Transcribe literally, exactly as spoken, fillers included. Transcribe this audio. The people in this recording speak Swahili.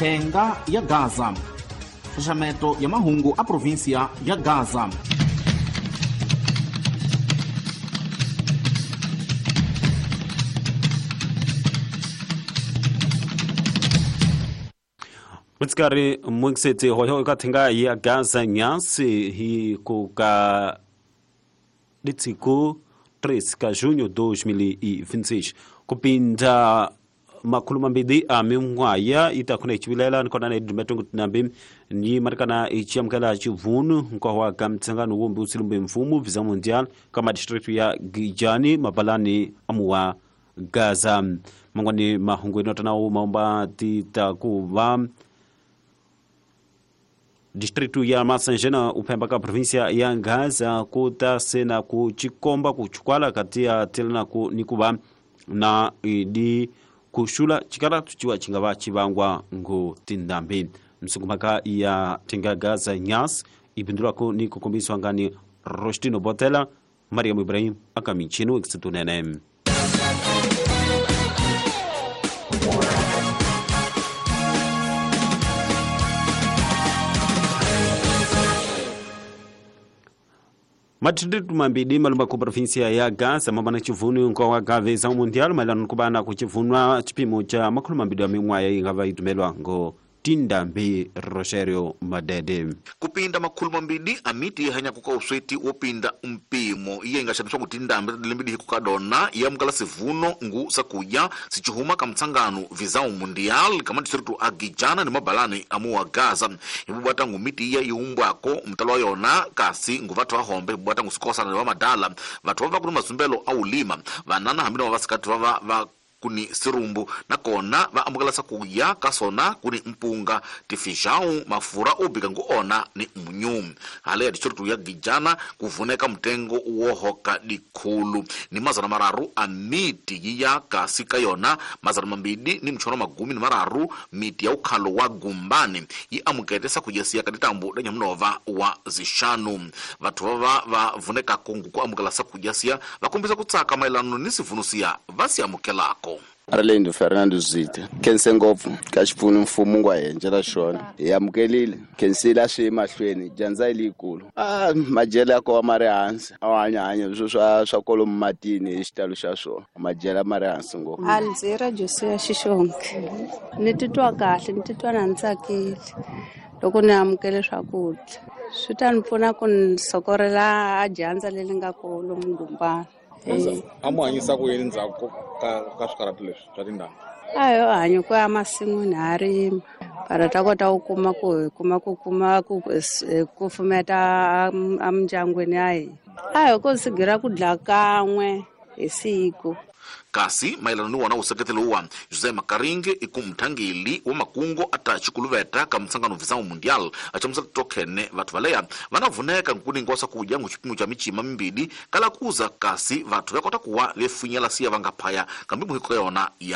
thenga ya Gaza, xaxameto ya mahungu a província ya Gaza. Mutskari mwiksete hoyo ka thenga ya Gaza nyasi hi kuka litiku três ka junho dois mil e vinte e seis kupinda makhuluma mbili a mingwaya itakuna ichibilela nkona na idumetungu tinambi ni marikana ichiamkala chivunu nkwa waka mtsangano wombi usilumbe mfumu visa mundial kama district ya Gijani mabalani amuwa Gaza. Mangwani mahungu inotana umaomba titakuwa distritu ya Masanjena upemba ka província ya Gaza kuta sena kuchikomba kuchukwala kati ya telena ku nikuba na idi kushula chikara tuchiwa chingaba chibangwa ngo tindambi msungumaka ya tenga Gaza nyas ibindura ku ni kukumbiswa ngani Rostino Botela Mariam Ibrahim akamichinu eksitunene. Madrid mambidi malumba ku província ya Gaza mabana chivunu nko wa gaveza mundial malano kubana kuchivunwa chipimo cha makulu mambidi amimwaya ingava itumelwa ngo tindambi Rosario Madede kupinda makulu mambidi amiti hanya kuka usweti wopinda mpimo iye ingashaniswa kutindambi limbidi kukadona ya mkala sivuno ngu sakuya sichuhuma kamtsangano vizao mundial kama distritu agijana ni mabalani amu wa Gaza ibubata ngu miti iya iumbwako mtalo yona kasi ngu vatu wa hombe ibubata ngu sikosa na madala vatu wava kunu masumbelo au lima vanana hambina wavasikati wava va kuni sirumbu na kona va ambukala sakuya kasona kuni mpunga tifishau mafura ubika nguona ni mnyu hale ya distritu ya Gijana kuvuneka mtengo uohoka dikulu ni mazana mararu amiti yiya kasika yona mazana mambidi ni mchono magumi ni mararu miti ya ukalo wa gumbani yi amukete sakuyesia kaditambu denya mnova wa zishanu vatu wava va vuneka kungu kwa ambukala sakuyesia vakumbisa kutsaka mailano nisivunusia vasi amukelako. Arlindo Fernando Zita kensengofu kachipunu mfumu ngwa yenjela shona yamukelile kensila shima shweni janza ilikulu ah majela kwa mare hansi awanya anya swa swa kolo matini xitalo xa swona majela mare hansi ngo Alzira Josia Shishonke nititwa kahle nititwa nantsakile loko ni amukele swakudya swi ta nipfuna ku nisokorela ajanza leli nga kolo mundumbana. Eh amwanyisa ku yini ndzhaku ka ka swikarati leswi swa tindhambi ayo hanyo kwa masin'wini harima para ta kota ku kuma ku kuma ku kuma ku ku fumeta amndyangwini ya hina ayo ko sigira ku dla kan'we hi siku kasi mailano ni wana useketelo wa Jose Makaringe ikumthangeli wa makungo atachikuluveta kamtsangano visao mundial achamsa tokene vatu valeya vanavuneka nkuni ngosa kuja nguchipimo cha michima mbidi kala kuza kasi vatu yakota kuwa vefunyela siya vangapaya kambi muhiko yona ya